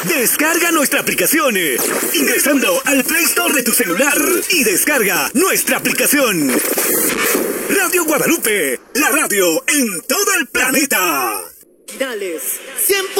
Descarga nuestra aplicación ingresando al Play Store de tu celular y descarga nuestra aplicación. Radio Guadalupe, la radio en todo el planeta. Dales 100%.